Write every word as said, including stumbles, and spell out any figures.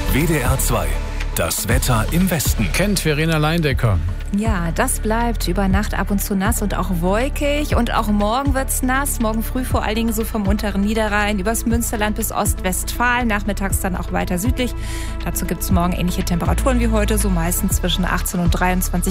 W D R zwei. Das Wetter im Westen. Kennt Verena Leindecker. Ja, das bleibt über Nacht ab und zu nass und auch wolkig. Und auch morgen wird's nass. Morgen früh vor allen Dingen so vom unteren Niederrhein übers Münsterland bis Ostwestfalen. Nachmittags dann auch weiter südlich. Dazu gibt's morgen ähnliche Temperaturen wie heute, so meistens zwischen achtzehn und dreiundzwanzig